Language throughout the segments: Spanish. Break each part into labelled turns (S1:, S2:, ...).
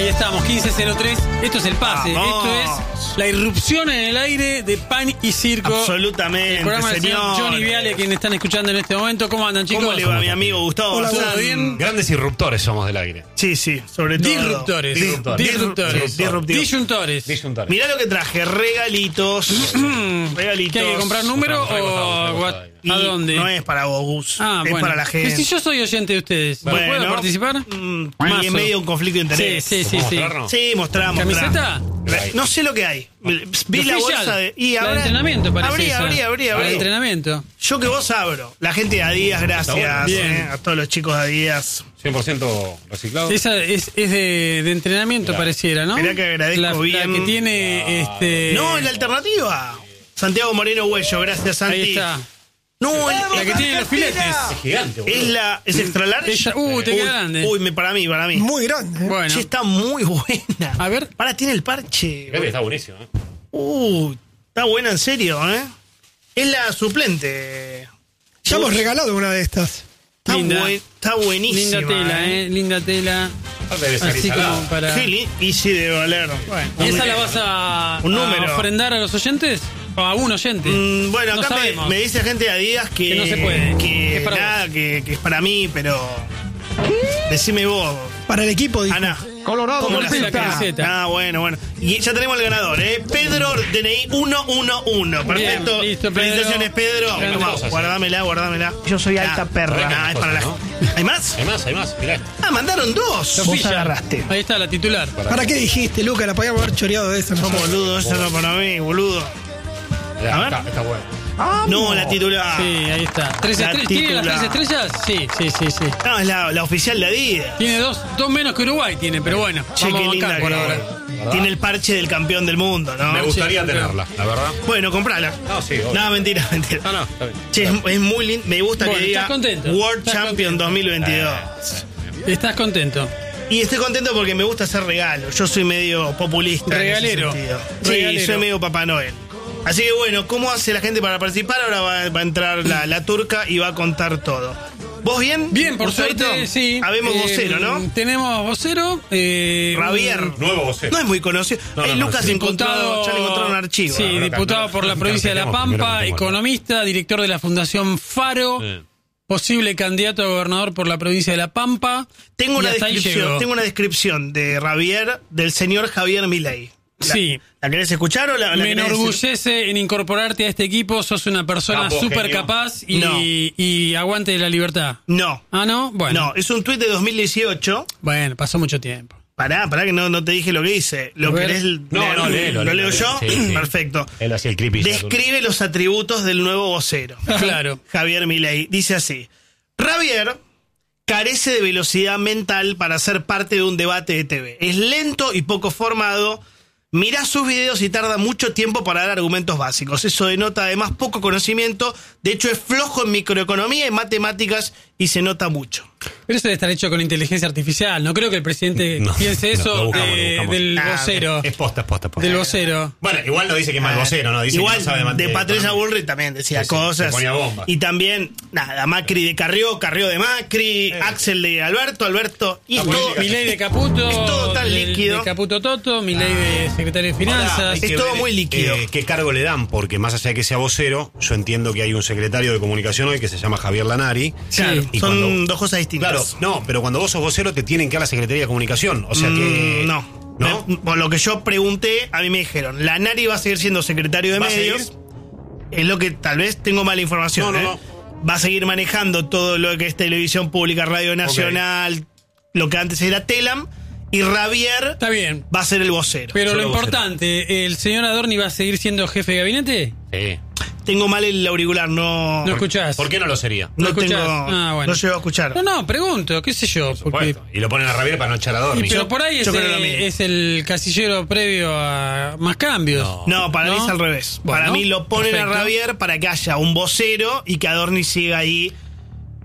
S1: estamos, 15:03. Esto es el pase.
S2: Vamos.
S1: Esto es la irrupción en el aire de Pan y Circo.
S2: Absolutamente,
S1: El programa del señor
S2: señor.
S1: Johnny Viale, quien están escuchando en este momento. ¿Cómo andan, chicos?
S2: ¿Cómo le va, mi amigo Gustavo?
S3: Hola,
S1: ¿Todo
S3: hola.
S1: bien?
S4: Grandes irruptores somos del aire.
S2: Sí, sobre todo.
S1: Disruptores.
S4: Disruptores.
S2: Disruptivos.
S1: Disyuntores.
S4: Disyuntores.
S2: Mirá lo que traje, regalitos. Regalitos.
S1: ¿Qué hay que comprar número
S4: Costado,
S1: o
S4: costado.
S2: Y
S1: a dónde?
S2: No es para vos, Gus.
S1: Ah,
S2: es
S1: bueno.
S2: para la gente.
S1: Que si yo soy oyente de ustedes,
S2: Bueno,
S1: ¿puedo participar?
S2: Y
S1: Mazo.
S2: en medio de un conflicto de interés.
S1: Sí.
S4: ¿Podemos mostrarnos?
S2: Sí, mostramos.
S1: ¿Camiseta?
S2: No sé lo que hay. Vi la
S1: Oficial.
S2: bolsa de. Y
S1: La de
S2: habrá-
S1: entrenamiento parece esa.
S2: Habría.
S1: La de entrenamiento.
S2: Yo que vos abro. La gente de Adidas, gracias.
S4: Está
S1: bueno. Bien.
S2: A todos los chicos de Adidas.
S4: 100% reciclado.
S1: Esa es de entrenamiento,
S4: Mirá.
S1: pareciera, ¿no?
S2: Mirá que agradezco
S1: la
S2: bien.
S1: que tiene
S2: No, es la alternativa. Santiago Moreno Huello, gracias, Santi.
S1: Ahí está.
S2: No,
S1: La que tiene los filetes.
S4: Es gigante, boludo.
S2: es extra large.
S1: Ella- te queda grande.
S2: Para mí.
S3: Muy grande.
S1: Bueno.
S2: Che, está muy buena.
S1: A ver.
S2: Tiene el parche.
S4: Fíjate que está buenísimo, ¿eh?
S2: Está buena en serio, ¿eh? Es la suplente.
S3: Ya hemos regalado una de estas.
S1: Linda.
S2: Está buenísima.
S1: Linda tela, Linda tela.
S4: Aparte debe ser
S1: Así
S4: instalada.
S1: como para.
S2: Y sí debe valer.
S1: Bueno, ¿y esa la vas a,
S2: Un número.
S1: a ofrendar a los oyentes? ¿O a un oyente?
S2: Bueno,
S1: No
S2: acá
S1: sabemos.
S2: me dice gente de Adidas que
S1: no se puede.
S2: Que
S1: Es para
S2: nada,
S1: vos.
S2: que es para mí, pero. Decime vos,
S3: Para el equipo, dijo.
S2: Ana.
S3: Colorado,
S2: ¿Cómo
S1: le hace la camiseta?
S2: Bueno. Y ya tenemos el ganador, ¿eh? Pedro DNI 111. Perfecto.
S1: Bien, listo, Pedro.
S2: Felicitaciones, Pedro.
S1: Grandes
S2: Vamos,
S4: cosas,
S2: guardámela. Yo soy alta perra. Es para la.
S4: ¿no?
S2: ¿Hay más?
S4: Hay más, mirá esto.
S2: Mandaron dos.
S1: Sofía.
S2: Agarraste.
S1: Ahí está la titular.
S3: ¿Para qué dijiste, Luca? La podíamos haber choreado de esa.
S2: Son boludos, eso no para mí, boludo.
S4: Mirá,
S2: A ver.
S4: está bueno.
S2: No, la titular.
S1: Sí, ahí está. ¿Tres
S2: La
S1: estrellas? ¿Tiene las
S2: titular.
S1: 3 estrellas? Sí.
S2: No, es la oficial de Adidas.
S1: Tiene dos menos que Uruguay, tiene, pero bueno.
S2: Che,
S1: Vamos
S2: qué
S1: a
S2: linda
S1: bancar por
S2: que
S1: ahora.
S4: ¿Verdad?
S2: tiene el parche del campeón del mundo, ¿no?
S4: Me gustaría
S1: sí,
S4: tenerla, la verdad.
S2: Bueno, comprala.
S4: No, sí, obvio.
S2: No, mentira.
S4: No, está bien.
S2: Che, es muy lindo. Me gusta
S1: Bueno,
S2: que diga
S1: estás contento.
S2: World
S1: Estás
S2: Champion
S1: contento.
S2: 2022.
S1: ¿Estás contento?
S2: Y estoy contento porque me gusta hacer regalos. Yo soy medio populista.
S1: Regalero.
S2: En ese sentido. Sí,
S1: Regalero.
S2: soy medio Papá Noel. Así que bueno, ¿cómo hace la gente para participar? Ahora va a entrar la turca y va a contar todo. ¿Vos bien?
S1: Bien, por
S2: ¿Vos
S1: suerte,
S2: suelto?
S1: sí.
S2: Habemos vocero, ¿no?
S1: Tenemos vocero.
S2: Javier.
S4: Nuevo vocero.
S2: No es muy conocido.
S4: No,
S2: Ahí
S4: no,
S2: Lucas
S4: sí.
S2: encontró, ya le encontraron un archivo.
S1: Sí,
S4: Ahora
S1: diputado
S4: acá,
S1: por la provincia de La
S4: primero
S1: Pampa,
S4: que tengo acá.
S1: economista, director de la Fundación Faro,
S4: Sí.
S1: posible candidato a gobernador por la provincia de La Pampa.
S2: Tengo
S1: y
S2: una
S1: hasta ahí
S2: descripción,
S1: llegó.
S2: tengo una descripción de Javier, del señor Javier Milei.
S1: Sí.
S2: ¿La querés escuchar o la
S1: Me
S2: querés decir?
S1: enorgullece en incorporarte a este equipo. Sos una persona
S4: Capo,
S1: súper
S4: genio.
S1: capaz
S2: No.
S1: y aguante de la libertad.
S2: No.
S1: Ah, ¿no? Bueno.
S2: No, es un tuit de 2018.
S1: Bueno, pasó mucho tiempo.
S2: Pará que no te dije lo que dice. ¿Lo
S1: A ver.
S2: querés
S4: No,
S2: leer?
S4: léelo,
S2: ¿Lo leo
S4: léelo.
S2: yo?
S4: Sí, sí.
S2: Perfecto.
S4: Él hacía el creepy.
S2: Describe los atributos del nuevo vocero.
S1: Claro.
S2: Javier Milei. Dice así. Javier carece de velocidad mental para ser parte de un debate de TV. Es lento y poco formado. Mirá sus videos y tarda mucho tiempo para dar argumentos básicos. Eso denota además poco conocimiento. De hecho, es flojo en microeconomía y matemáticas y se nota mucho.
S1: Pero eso debe estar hecho con inteligencia artificial. No creo que el presidente
S4: No,
S1: piense eso
S4: lo buscamos.
S1: del
S2: Ah,
S1: vocero.
S4: Es posta.
S1: Del vocero.
S4: Bueno, igual no dice que es mal vocero, ¿no? Dice
S2: Igual
S4: que no sabe
S2: de Patricia
S4: economía.
S2: Bullrich también decía
S4: Sí, sí,
S2: cosas.
S4: se ponía bomba.
S2: Y también, Macri de Carrió de Macri, Axel de Alberto. Y es
S4: La
S2: todo,
S4: política.
S1: Milei de Caputo.
S2: Es todo tan líquido.
S1: De Caputo Toto. Milei de secretario de Finanzas.
S4: Ahora, hay
S2: Es
S4: que
S2: todo
S4: ver,
S2: muy líquido.
S4: ¿Qué cargo le dan? Porque más allá de que sea vocero, yo entiendo que hay un secretario de comunicación hoy que se llama Javier Lanari.
S2: claro,
S4: Y
S2: son
S4: cuando-
S2: dos cosas distintas.
S4: Claro, no, pero cuando vos sos vocero te tienen que dar la Secretaría de Comunicación. O sea que.
S2: No.
S4: ¿No?
S2: Por lo que yo pregunté, a mí me dijeron, Lanari va a seguir siendo secretario de
S4: ¿Va a
S2: medios.
S4: seguir?
S2: Es lo que tal vez tengo mala información.
S4: No, no,
S2: ¿eh? Va a seguir manejando todo lo que es televisión pública, radio nacional, lo que antes era Telam. Y Javier
S1: Está bien.
S2: va a ser el vocero.
S1: Pero
S4: Solo
S1: lo
S4: vocero.
S1: importante, ¿el señor Adorni va a seguir siendo jefe de gabinete?
S4: Sí.
S2: Tengo mal el auricular, no.
S1: No escuchás.
S4: ¿Por qué no lo sería?
S2: No
S1: escuchás?
S2: tengo.
S1: Ah, bueno.
S2: No llego a escuchar.
S1: No, pregunto, qué sé yo. Porque,
S4: Supuesto. Y lo ponen a Javier para no echar a Dorni.
S1: pero por ahí
S2: yo creo lo mismo.
S1: es el casillero previo a más cambios.
S2: No, para mí
S1: ¿No?
S2: es al revés.
S1: Bueno,
S2: para mí lo ponen
S1: perfecto.
S2: a Javier para que haya un vocero y que Adorni siga ahí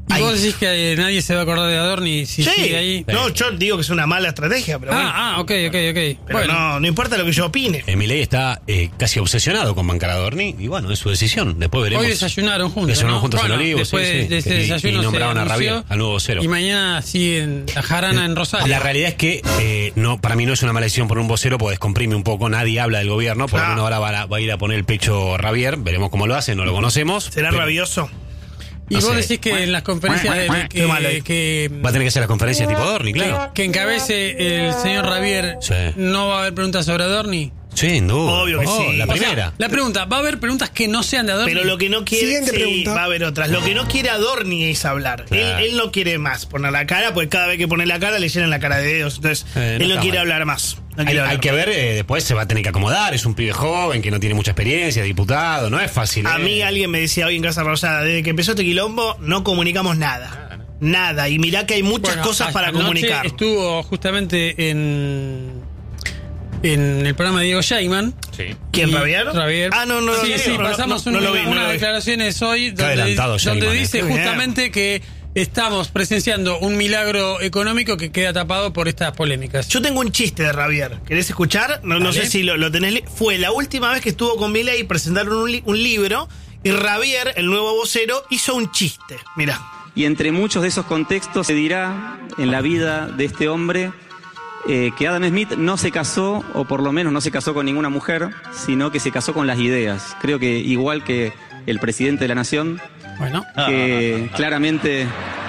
S1: ¿Y vos decís que nadie se va a acordar de Adorni si sigue ahí?
S2: No, yo digo que es una mala estrategia, pero bueno.
S1: Ok.
S2: Pero
S1: Bueno.
S2: no importa lo que yo opine.
S4: Milei está casi obsesionado con bancar a Adorni y bueno, es su decisión. Después veremos.
S1: Hoy desayunaron juntos.
S4: Desayunaron juntos
S1: Bueno,
S4: en Olivos.
S1: después de ese
S4: Y
S1: desayuno
S4: nombraron
S1: se
S4: a Rabier,
S1: anunció,
S4: al nuevo vocero.
S1: Y mañana siguen a Jarana en Rosario.
S4: La realidad es que no, para mí no es una mala decisión por un vocero, porque descomprime un poco. Nadie habla del gobierno. Por lo menos ahora va a ir a poner el pecho Rabier. Veremos cómo lo hace, no lo conocemos.
S2: ¿Será rabioso?
S1: Y
S4: no
S1: vos
S4: sé.
S1: decís que en las conferencias que
S4: Va a tener que hacer las conferencias tipo Adorni, claro.
S1: que encabece el señor Rabier,
S4: Sí.
S1: ¿no va a haber preguntas sobre Adorni?
S4: Sin duda.
S2: Obvio que sí.
S4: La
S2: O sea,
S4: primera.
S1: La pregunta, ¿va a haber preguntas que no sean de Adorni?
S2: Pero lo que no quiere,
S3: Siguiente pregunta.
S2: va a haber otras. Lo que no quiere Adorni es hablar.
S4: Claro.
S2: Él no quiere más poner la cara, porque cada vez que pone la cara le llenan la cara de dedos. Entonces, él no
S4: está
S2: quiere
S4: mal.
S2: hablar más. No quiere hablar
S4: Hay que
S2: más.
S4: ver, después se va a tener que acomodar. Es un pibe joven que no tiene mucha experiencia, diputado, no es fácil.
S2: A mí alguien me decía hoy en Casa Rosada, desde que empezó este quilombo no comunicamos nada. Nada. Y mirá que hay muchas
S1: Bueno,
S2: cosas para
S1: anoche
S2: comunicar.
S1: Estuvo justamente en el programa de Diego Sheinman.
S4: Sí.
S2: ¿Quién,
S1: Y-
S2: Rabier?
S1: Rabier.
S2: Ah, no,
S1: Sí, sí, pasamos
S2: no lo vi, no
S1: unas
S2: lo vi.
S1: declaraciones hoy
S4: Qué adelantado
S1: donde
S4: Sheinman,
S1: dice
S2: Muy bien.
S1: justamente que estamos presenciando un milagro económico que queda tapado por estas polémicas.
S2: Yo tengo un chiste de Rabier. ¿Querés escuchar? No
S1: Dale.
S2: sé si lo tenés. Fue la última vez que estuvo con Milei, presentaron un libro y Rabier, el nuevo vocero, hizo un chiste. Mirá.
S5: Y entre muchos de esos contextos se dirá en la vida de este hombre que Adam Smith no se casó, o por lo menos no se casó con ninguna mujer, sino que se casó con las ideas. Creo que igual que el presidente de la nación,
S1: Bueno,
S5: que claramente...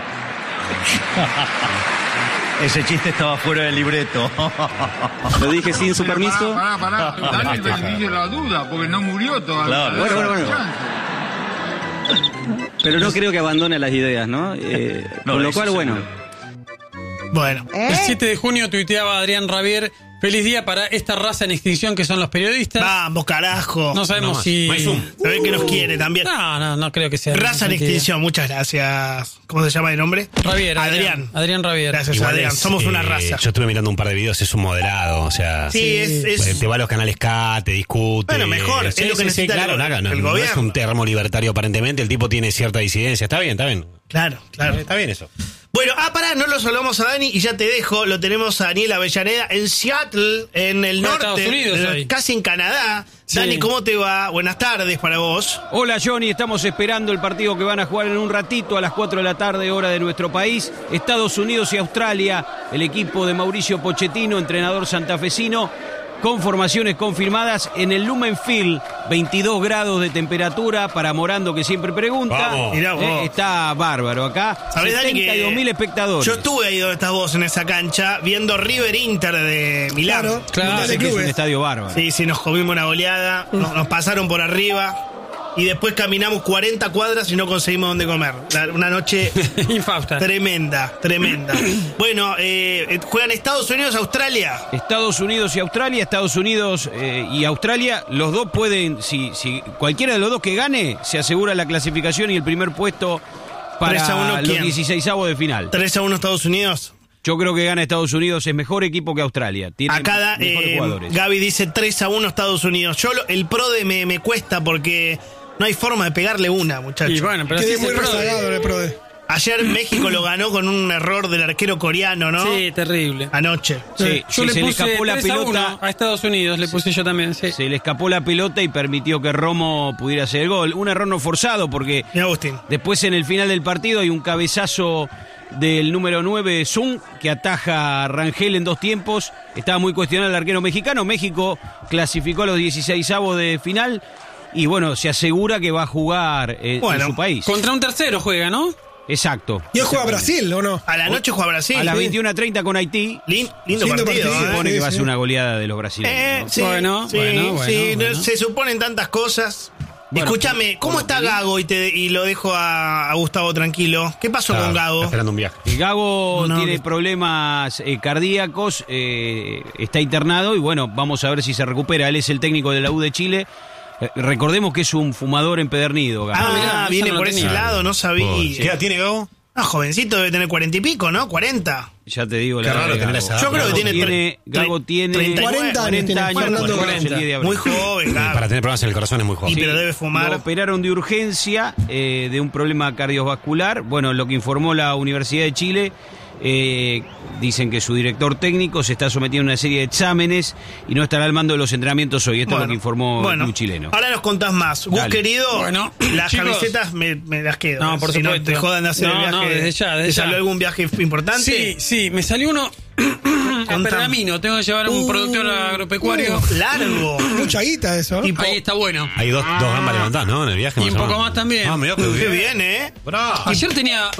S6: Ese chiste estaba fuera del libreto.
S5: Lo dije sin su permiso.
S7: Pará. Dale el beneficio de la duda, porque no murió todavía.
S6: Claro.
S5: Bueno. Pero no creo que abandone las ideas, ¿no?
S6: No,
S5: con lo
S6: eso
S5: cual, bueno...
S6: seguro.
S2: Bueno.
S1: el 7 de junio tuiteaba Adrián Rabier: feliz día para esta raza en extinción que son los periodistas.
S2: Vamos, carajo.
S1: No sabemos
S4: No,
S1: si...
S4: Maizum.
S2: Se ve que nos quiere también.
S1: No creo que sea.
S2: Raza en
S1: ese sentido.
S2: extinción, muchas gracias. ¿Cómo se llama de nombre?
S1: Rabier.
S2: Adrián.
S1: Adrián Rabier.
S2: Gracias,
S4: Igual
S2: Adrián.
S4: es,
S2: Somos una raza.
S4: Yo estuve mirando un par de videos, es un moderado, o sea...
S2: Sí, es
S4: Te va a los canales K, te discute.
S2: Bueno, mejor, es lo que necesita
S4: claro,
S2: el
S4: no es
S2: gobierno.
S4: un termo libertario aparentemente, el tipo tiene cierta disidencia. Está bien.
S2: Claro.
S4: Está bien eso.
S2: Bueno, pará, no lo saludamos a Dani y ya te dejo. Lo tenemos a Daniel Avellaneda en Seattle, en el
S1: Bueno,
S2: norte,
S1: Estados Unidos hoy.
S2: casi en Canadá.
S1: Sí.
S2: Dani, ¿cómo te va? Buenas tardes para vos.
S8: Hola Johnny, estamos esperando el partido que van a jugar en un ratito a las 4 de la tarde, hora de nuestro país. Estados Unidos y Australia, el equipo de Mauricio Pochettino, entrenador santafesino, con formaciones confirmadas en el Lumen Field, 22 grados de temperatura para Morando que siempre pregunta.
S4: Vamos.
S2: Mirá vos.
S8: Está bárbaro acá.
S2: ¿Sabés, Dani, que
S8: 72.000 espectadores.
S2: Yo estuve ahí donde estás vos en esa cancha, viendo River Inter de Milán.
S1: Claro.
S8: Así que es un estadio bárbaro.
S2: Sí, nos comimos una goleada, nos pasaron por arriba y después caminamos 40 cuadras y no conseguimos dónde comer. Una noche
S1: Infausta.
S2: tremenda. Bueno, juegan Estados Unidos, Australia.
S8: Estados Unidos y Australia, Estados Unidos y Australia, los dos pueden, si cualquiera de los dos que gane, se asegura la clasificación y el primer puesto
S2: 3-1,
S8: para los
S2: ¿quién?
S8: 16avos de final.
S2: 3-1 Estados Unidos.
S8: Yo creo que gana Estados Unidos, es mejor equipo que Australia. Tiene
S2: Acá
S8: mejores jugadores.
S2: Gaby dice 3-1 Estados Unidos. El PRODE me cuesta porque no hay forma de pegarle una, muchachos.
S1: Y bueno, pero
S3: Quedé
S1: así
S3: muy
S1: se prode.
S3: rezagado en el PRODE.
S2: Ayer México lo ganó con un error del arquero coreano, ¿no?
S1: Sí, terrible.
S2: Anoche.
S8: Sí,
S1: Yo le
S8: se le
S1: puse
S8: escapó la
S1: 3-1
S8: pelota.
S1: a Estados Unidos, le puse yo también, sí.
S8: Se le escapó la pelota y permitió que Romo pudiera hacer el gol. Un error no forzado porque
S2: Mira, Agustín.
S8: después en el final del partido hay un cabezazo del número 9, Zung, que ataja a Rangel en 2 tiempos. Estaba muy cuestionado el arquero mexicano. México clasificó a los 16avos de final y bueno, se asegura que va a jugar en su país.
S1: Contra un tercero juega, ¿no?
S8: Exacto.
S3: Y hoy juega Brasil, ¿o no?
S2: A la noche juega Brasil.
S8: A las
S2: Sí.
S8: 21:30 con Haití.
S2: Lindo
S3: Lindo
S2: partido.
S3: partido,
S8: Se supone
S3: sí,
S8: que va a
S3: sí.
S8: ser una goleada de los brasileños. ¿no?
S2: Sí,
S1: Bueno,
S2: sí,
S1: bueno.
S2: Se suponen tantas cosas.
S8: Bueno,
S2: Escúchame, ¿cómo está Gago? Y lo dejo a Gustavo tranquilo. ¿Qué pasó con
S4: Está
S2: Gago?
S4: esperando un viaje.
S8: Gago
S2: No,
S8: tiene
S2: que-
S8: problemas cardíacos, está internado y bueno, vamos a ver si se recupera. Él es el técnico de la U de Chile. Recordemos que es un fumador empedernido, Gago.
S2: Ah,
S1: mirá, eso
S2: viene
S1: no
S2: por
S1: lo
S2: ese
S1: tenía.
S2: lado, no sabía.
S4: ¿Qué edad tiene Gago?
S2: Ah, jovencito debe tener 40 y pico, ¿no? 40.
S8: Ya te digo
S4: Qué
S8: la
S4: raro
S8: edad de
S4: tener
S8: Gago.
S4: esa edad.
S2: Yo creo que tiene
S8: Gago tiene
S3: 40 años tiene, Fernando.
S8: 40 el 10 de abril.
S2: Muy joven, claro.
S4: Para tener problemas en el corazón es muy joven.
S2: Y pero debe
S8: Lo
S2: fumar.
S8: operaron de urgencia de un problema cardiovascular. Bueno, lo que informó la Universidad de Chile, dicen que su director técnico se está sometiendo a una serie de exámenes y no estará al mando de los entrenamientos hoy. Esto es lo que informó el club chileno.
S2: Ahora nos contás más. Gus,
S8: Dale.
S2: querido,
S1: Bueno,
S2: las
S1: chicos.
S2: camisetas me las quedo.
S1: No, por
S2: si
S1: supuesto.
S2: no te jodan de hacer el
S1: No,
S2: viaje.
S1: no, desde ya, desde
S2: ¿Te
S1: ya.
S2: salió algún viaje importante?
S1: Sí, me salió uno a Pergamino. Tengo que llevar a un productor agropecuario.
S2: Largo.
S3: Mucha guita eso.
S2: Tipo,
S1: Ahí está bueno.
S4: Hay dos gambas levantadas, ¿no? En el viaje.
S1: Y un
S4: más o
S1: poco
S4: menos.
S1: más también.
S4: Ah, mirá,
S2: qué
S4: qué
S2: bien, ¿eh?
S4: Bravo.
S1: Ayer tenía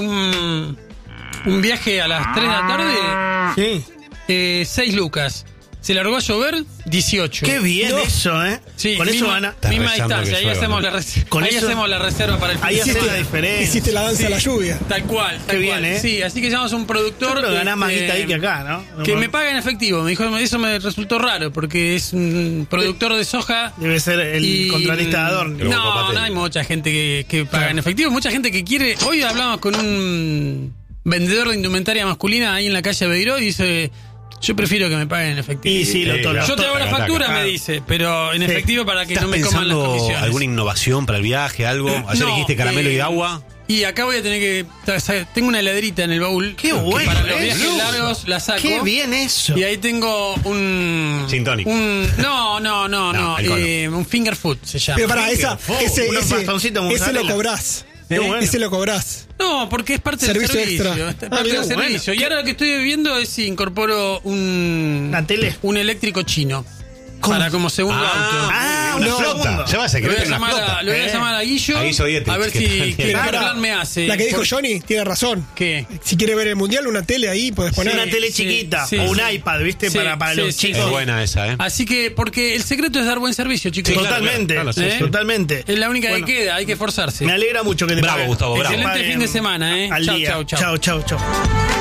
S1: un viaje a las 3 de la tarde,
S2: Sí.
S1: 6 lucas. Se largó a llover, 18.
S2: Qué bien eso, ¿eh?
S1: Sí,
S2: Con eso
S1: misma,
S2: van a...
S4: Está
S1: misma
S4: rezando
S1: distancia.
S4: que
S1: Ahí,
S4: llueva,
S1: hacemos,
S4: ¿no?
S2: Con
S1: ahí
S2: eso-
S1: hacemos la reserva para el fin
S2: Ahí
S1: de
S2: hace
S1: semana.
S2: la diferencia.
S3: Hiciste la danza a la lluvia.
S1: Tal cual, tal
S2: Qué
S1: cual.
S2: bien, ¿eh?
S1: Sí, así que llamamos a un productor.
S2: Pero ganás más
S1: este,
S2: guita ahí que acá, ¿no?
S1: Que me paga en efectivo. Me dijo, eso me resultó raro porque es un productor de soja.
S2: Debe ser el
S1: y-
S2: contralista de Adorno.
S1: No, no hay mucha gente que paga en efectivo. Mucha gente que quiere. Hoy hablamos con un vendedor de indumentaria masculina ahí en la calle Beiró y dice: yo prefiero que me paguen en efectivo.
S2: Y sí,
S1: Yo te hago la factura,
S2: claro.
S1: me dice, pero en
S2: Sí.
S1: efectivo para que
S4: ¿Estás
S1: no me coman las
S4: pensando
S1: comisiones.
S4: alguna innovación para el viaje, algo? Ayer
S1: No,
S4: dijiste caramelo y agua.
S1: Y acá voy a tener que. Tengo una heladerita en el baúl.
S2: Qué
S1: que
S2: bueno,
S1: para los
S2: ¿eh?
S1: viajes largos la saco.
S2: Qué bien eso.
S1: Y ahí tengo un.
S4: Gin tonic.
S1: No,
S4: alcohol.
S1: un finger food se llama.
S3: Pero para
S2: Unos bastoncitos
S3: ese lo
S2: mozzarella.
S3: cobrás.
S2: Qué bueno.
S3: Ese lo cobrás.
S1: No, porque es parte
S3: Servicio
S1: del servicio.
S3: extra.
S1: Es parte
S3: mirá,
S1: del servicio. Y ahora lo que estoy viendo es si incorporo
S2: ¿Una tele?
S1: un eléctrico chino. Para como segundo auto.
S2: Ah, una
S3: No.
S2: flota.
S4: Se va a
S1: Lo voy a
S4: secretar una
S1: llamar
S4: flota.
S1: lo voy a llamar a Guillo.
S4: A Guillo Dietrich,
S1: a ver
S4: que
S1: si
S4: también.
S1: qué
S3: Pará,
S1: plan me hace.
S3: La que dijo
S1: Por-
S3: Johnny tiene razón.
S1: ¿Qué?
S3: Si quiere ver el mundial, una tele ahí podés poner.
S2: Una tele
S1: Sí,
S2: chiquita
S1: sí,
S2: o un
S1: sí.
S2: iPad, ¿viste?
S1: Sí,
S2: para
S1: sí,
S2: los
S1: sí,
S2: chicos.
S4: Es buena esa, ¿eh?
S1: Así que, porque el secreto es dar buen servicio, chicos.
S2: Totalmente,
S4: claro, sí,
S1: sí.
S2: totalmente.
S1: Es la única
S2: Bueno,
S1: que queda, hay que esforzarse.
S2: Me alegra mucho que te
S4: Bravo,
S2: paguen.
S4: Gustavo, bravo.
S1: Excelente
S2: Paguen
S1: fin de semana, ¿eh?
S2: Al
S1: Chau,
S2: día.
S1: chau, chau.
S2: Chau, chau, chau.